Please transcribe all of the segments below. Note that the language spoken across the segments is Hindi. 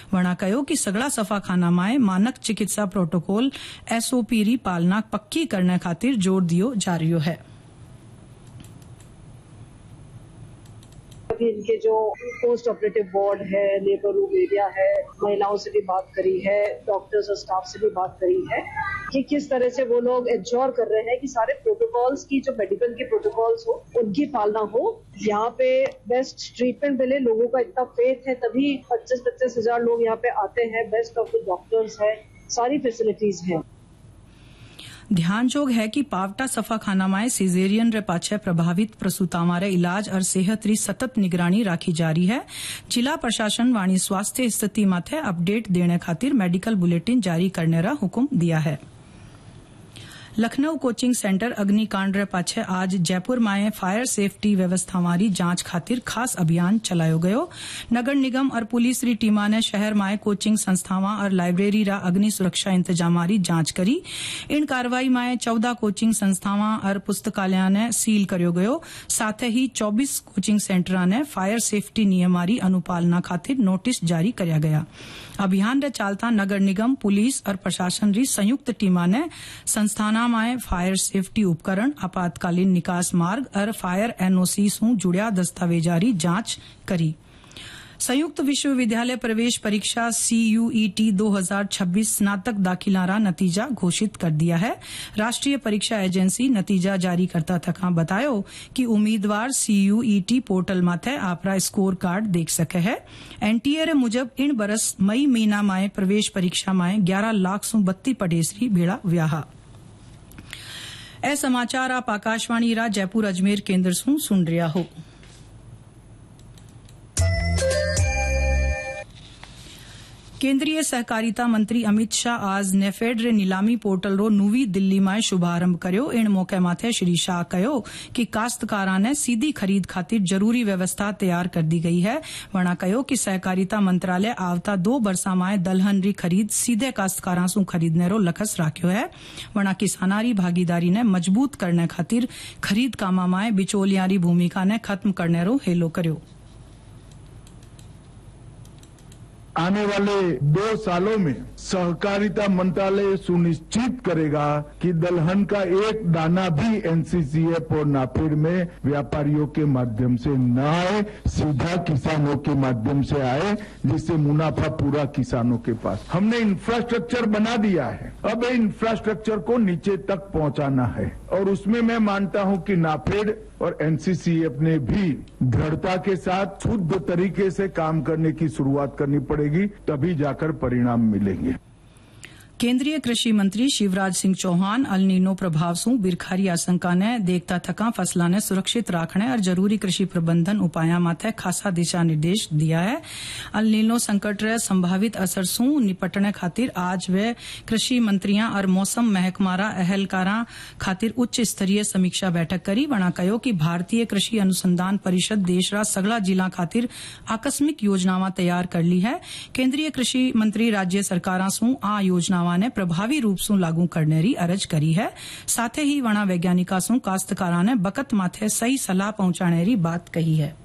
वणा कयो कि सगड़ा सफाखाना में मानक चिकित्सा प्रोटोकॉल SOP री पालना पक्की करने खातिर जोर दियो जा रही है। अभी इनके जो पोस्ट ऑपरेटिव वार्ड है, लेबर रूम एरिया है, महिलाओं से भी बात करी है, डॉक्टर्स और स्टाफ से भी बात करी है कि किस तरह से वो लोग इंश्योर कर रहे हैं कि सारे प्रोटोकॉल्स की, जो मेडिकल के प्रोटोकॉल्स हो, उनकी पालना हो। यहाँ पे बेस्ट ट्रीटमेंट मिले, लोगों का इतना फेथ है, तभी 25-25 हजार लोग यहाँ पे आते हैं। बेस्ट ऑफ द डॉक्टर्स है, सारी फैसिलिटीज है। ध्यानजोग है कि पावटा सफाखाना में सिजेरियन रे पाछे प्रभावित प्रसूतावां रे इलाज और सेहत री सतत निगरानी राखी जा रही है। जिला प्रशासन वाणी स्वास्थ्य स्थिति माथे अपडेट देने खातिर मेडिकल बुलेटिन जारी करने रा हुकुम दिया है। लखनऊ कोचिंग सेंटर अग्निकांड रे पाछे आज जयपुर में फायर सेफ्टी व्यवस्थावां री जांच खातिर खास अभियान चलायो गयो। नगर निगम और पुलिस री टीमा ने शहर में कोचिंग संस्थावां और लाइब्रेरी रा अग्नि सुरक्षा इंतजामां री जांच करी। इन कार्रवाई में 14 कोचिंग संस्थावां और पुस्तकालय ने सील करयो गयो। साथ ही 24 कोचिंग सेंटरां ने फायर सेफ्टी नियमां री अनुपालना खातिर नोटिस जारी करया गया। अभियान रे चालता नगर निगम, पुलिस और प्रशासन री संयुक्त टीमा ने संस्थाना में फायर सेफ्टी उपकरण, आपातकालीन निकास मार्ग और फायर NOC सु जुड़िया दस्तावेजारी जांच करी। संयुक्त विश्वविद्यालय प्रवेश परीक्षा CUET 2026 स्नातक दाखिला रा नतीजा घोषित कर दिया है। राष्ट्रीय परीक्षा एजेंसी नतीजा जारी करता थका बतायो कि उम्मीदवार CUET पोर्टल माथे आपरा स्कोर कार्ड देख सके है। NTA रे मुजब इन बरस मई महीना में प्रवेश परीक्षा में 11 लाख सु 32 पटेसरी भेड़ा व्याहा। ए समाचार आप आकाशवाणी रा जयपुर अजमेर केंद्र सु सुन रिया हो। केंद्रीय सहकारिता मंत्री अमित शाह आज नेफेड रे नीलामी पोर्टल रो नवी दिल्ली में शुभारंभ कर्यो। इन मौके माथे श्री शाह कयो कि काश्तकारां ने सीधी खरीद खातिर जरूरी व्यवस्था तैयार कर दी गई है। वणा कयो कि सहकारिता मंत्रालय आवता 2 वर्षा में दलहन री खरीद सीधे काश्तकारां सु खरीदने रो लक्ष्य राख्यो है। वणा किसानां री भागीदारी ने मजबूत करने खातिर खरीद कामा में बिचौलियां री भूमिका ने खत्म करने रो हेलो कर्यो। आने वाले 2 सालों में सहकारिता मंत्रालय सुनिश्चित करेगा कि दलहन का एक दाना भी NCCF और नाफेड में व्यापारियों के माध्यम से न आए, सीधा किसानों के माध्यम से आए, जिससे मुनाफा पूरा किसानों के पास। हमने इंफ्रास्ट्रक्चर बना दिया है, अब इंफ्रास्ट्रक्चर को नीचे तक पहुंचाना है और उसमें मैं मानता हूं कि नाफेड और NCCF ने भी दृढ़ता के साथ शुद्ध तरीके से काम करने की शुरुआत करनी पड़ेगी, तभी जाकर परिणाम मिलेंगे। केंद्रीय कृषि मंत्री शिवराज सिंह चौहान अल नीनो प्रभाव सु बिरखारी आशंका ने देखता थका फसला ने सुरक्षित रखने और जरूरी कृषि प्रबंधन उपाया माथे खासा दिशा निर्देश दिया है। अल नीनो संकट रे संभावित असर सु निपटने खातिर आज वे कृषि मंत्रियां और मौसम महकमारा अहलकारा खातिर उच्च स्तरीय समीक्षा बैठक करी। वणा कयो कि भारतीय कृषि अनुसंधान परिषद देश रा सगला जिला खातिर आकस्मिक योजनावां तैयार कर ली है। केंद्रीय कृषि मंत्री राज्य सरकारां सु आ योजना ने प्रभावी रूप से लागू करने री अर्ज करी है। साथ ही वणा वैज्ञानिका सु काश्तकारा ने बकत माथे सही सलाह पहुंचाने री बात कही है।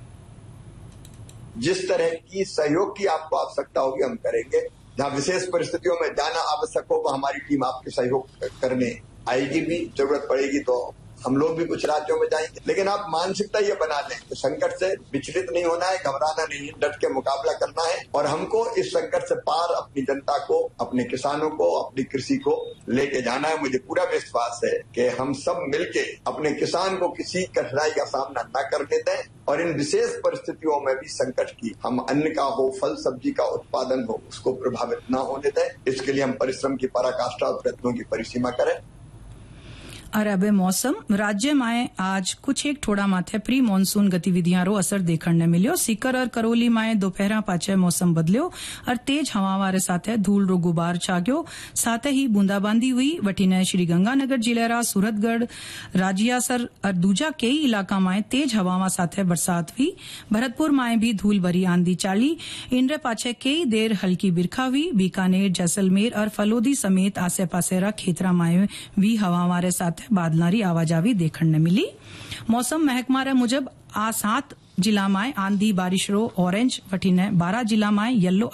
जिस तरह की सहयोग की आपको आवश्यकता होगी हम करेंगे। जहां विशेष परिस्थितियों में जाना आवश्यक हो वह हमारी टीम आपके सहयोग करने आएगी भी। जरूरत पड़ेगी तो हम लोग भी कुछ राज्यों में जाएंगे। लेकिन आप मानसिकता ये बना लें कि संकट से विचलित नहीं होना है, घबराना नहीं है, डट के मुकाबला करना है और हमको इस संकट से पार अपनी जनता को, अपने किसानों को, अपनी कृषि को लेके जाना है। मुझे पूरा विश्वास है कि हम सब मिलके अपने किसान को किसी कठिनाई का सामना न करने दें और इन विशेष परिस्थितियों में भी संकट की हम अन्न का हो, फल सब्जी का उत्पादन हो, उसको प्रभावित न होने दें। इसके लिए हम परिश्रम की पराकाष्ठा और प्रयत्नों की परिसीमा करें। और अब मौसम राज्य में आज कुछ एक थोड़ा माथे प्री मानसून गतिविधियां रो असर देखने मिलियो। सीकर और करौली में दोपहर पाचे मौसम बदलियो और तेज हवा वारे साथे धूल रो गुबार छाग्यो। साथ ही बूंदाबांदी हुई। वटीने श्री गंगानगर जिलेरा, सूरतगढ़, राजियासर और दूजा कई इलाका में तेज हवावां साथे बरसात हुई। भरतपुर में भी धूल भरी आंधी चाली। इनरे पाछे कई देर हल्की बिरखा हुई। बीकानेर, जैसलमेर और फलोदी समेत आसे पासे रा खेतरा में भी हवा वारे साथे बादलारी आवाजावी देखने मिली। मौसम महकमा मुजब आ 7 जिला में आंधी बारिश रो ऑरेंज, वटीने 12 जिला में येलो